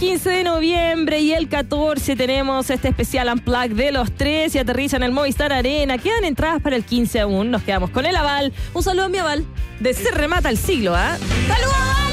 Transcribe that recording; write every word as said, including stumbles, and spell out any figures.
quince de noviembre y el catorce tenemos este especial Unplugged de los tres y aterriza en el Movistar Arena. Quedan entradas para el quince aún. Nos quedamos con el aval. Un saludo a mi aval de Se Remata el Siglo, ¿ah? ¿eh? ¡Saludos!